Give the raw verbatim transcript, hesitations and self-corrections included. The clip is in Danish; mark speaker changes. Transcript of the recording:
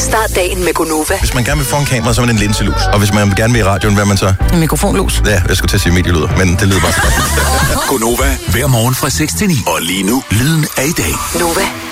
Speaker 1: Start dagen med Gonova.
Speaker 2: Hvis man gerne vil få en kamera, så er man en linselus. Og hvis man gerne vil i radioen, hvad er man så?
Speaker 3: En mikrofonlus.
Speaker 2: Ja, jeg skulle til at sige medielyder, men det lyder bare så godt.
Speaker 4: Gonova, hver morgen fra seks til ni. Og lige nu, lyden af i dag.
Speaker 1: Nova.